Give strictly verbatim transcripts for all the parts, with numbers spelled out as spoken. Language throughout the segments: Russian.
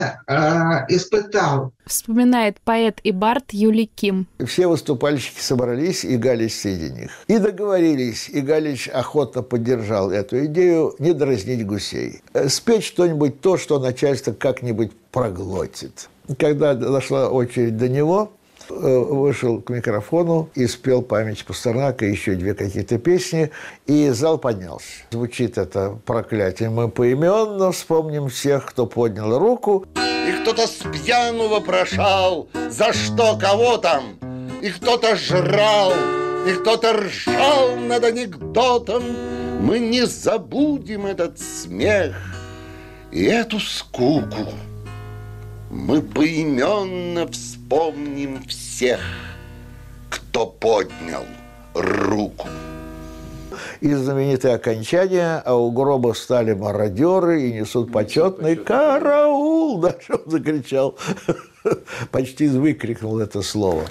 э, испытал. Вспоминает поэт и бард Юлий Ким. Все выступальщики собрались, и Галич среди них. И договорились, и Галич охотно поддержал эту идею не дразнить гусей. Спеть что-нибудь то, что начальство как-нибудь проглотит. Когда дошла очередь до него, вышел к микрофону и спел память Пастернака, еще две какие-то песни, и зал поднялся. Звучит это проклятие. Мы поименно вспомним всех, кто поднял руку. И кто-то с пьяну вопрошал, за что, кого там, и кто-то жрал, и кто-то ржал над анекдотом. Мы не забудем этот смех и эту скуку. Мы поименно вспомним всех, кто поднял руку. И знаменитое окончание, а у гроба стали мародеры и несут почетный караул. Даже он закричал, почти выкрикнул это слово.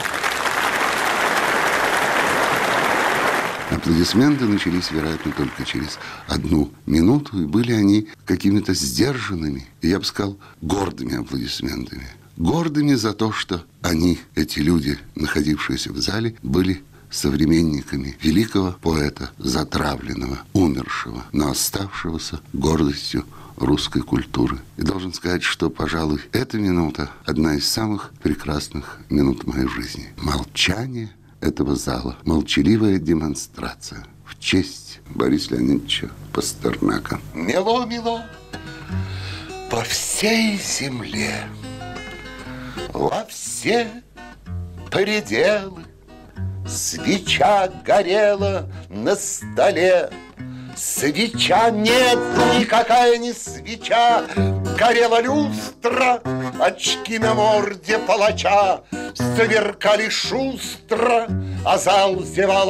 Аплодисменты начались, вероятно, только через одну минуту, и были они какими-то сдержанными, и я бы сказал, гордыми аплодисментами. Гордыми за то, что они, эти люди, находившиеся в зале, были современниками великого поэта, затравленного, умершего, но оставшегося гордостью русской культуры. И должен сказать, что, пожалуй, эта минута одна из самых прекрасных минут моей жизни. Молчание этого зала, молчаливая демонстрация в честь Бориса Леонидовича Пастернака. Мело-мело по всей земле, во все пределы, свеча горела на столе. Свеча нет, никакая не свеча. Горела люстра, очки на морде палача сверкали шустро, а зал зевал